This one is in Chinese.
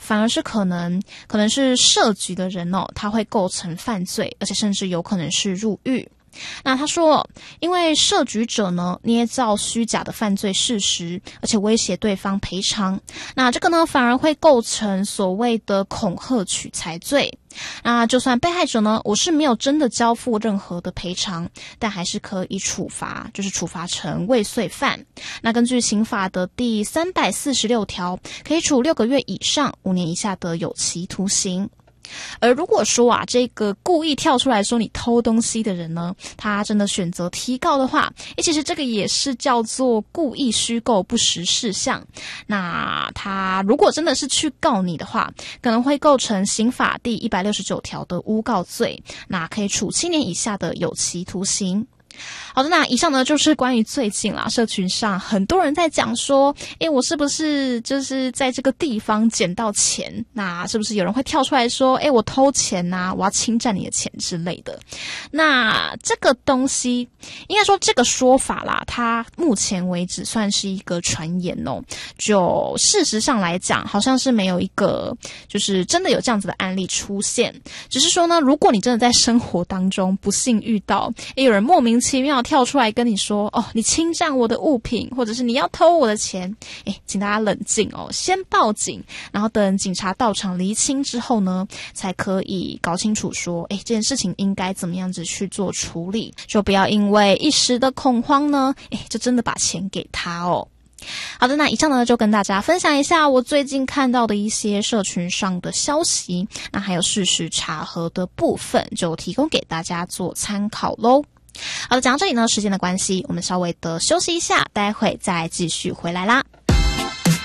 反而是可能是设局的人哦，他会构成犯罪，而且甚至有可能是入狱。那他说，因为设局者呢捏造虚假的犯罪事实，而且威胁对方赔偿，那这个呢反而会构成所谓的恐吓取财罪。那就算被害者呢我是没有真的交付任何的赔偿，但还是可以处罚，就是处罚成未遂犯。那根据刑法的第346条，可以处6个月以上5年以下的有期徒刑。而如果说啊，这个故意跳出来说你偷东西的人呢，他真的选择提告的话，其实这个也是叫做故意虚构不实事项。那他如果真的是去告你的话，可能会构成刑法第169条的诬告罪，那可以处7年以下的有期徒刑。好的，那以上呢就是关于最近啦，社群上很多人在讲说，我是不是就是在这个地方捡到钱？那是不是有人会跳出来说，我偷钱啊，我要侵占你的钱之类的？那这个东西，应该说这个说法啦，它目前为止算是一个传言哦。就事实上来讲，好像是没有一个就是真的有这样子的案例出现。只是说呢，如果你真的在生活当中不幸遇到，有人莫名其妙跳出来跟你说，你侵占我的物品，或者是你要偷我的钱，请大家冷静哦，先报警，然后等警察到场厘清之后呢，才可以搞清楚说，这件事情应该怎么样子去做处理，就不要因为一时的恐慌呢，就真的把钱给他哦。好的，那以上呢就跟大家分享一下我最近看到的一些社群上的消息，那还有事实查核的部分，就提供给大家做参考咯。好的，讲到这里呢，时间的关系，我们稍微的休息一下，待会再继续回来啦。